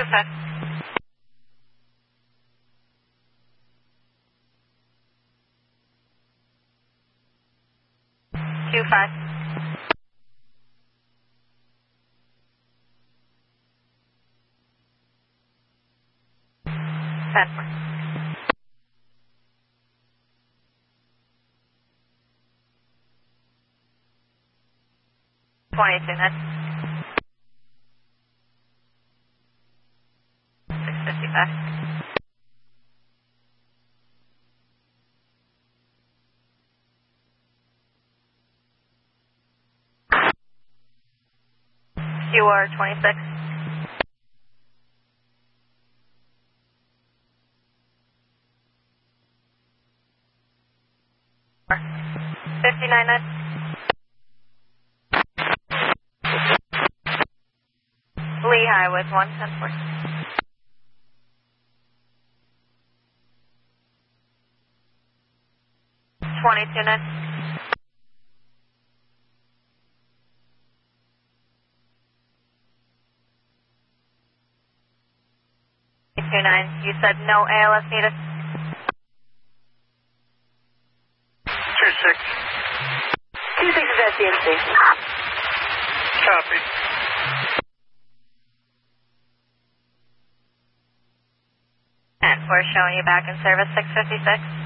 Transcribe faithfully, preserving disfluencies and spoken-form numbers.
five. Two five. Ten four. Twenty-two nine. Six fifty five. Q R twenty-six. fifty-nine nine. Lehigh with one ten four. twenty-two nine. two nine. You said no A L S needed? two six. two six is at C M C. Copy. And we're showing you back in service six fifty-six.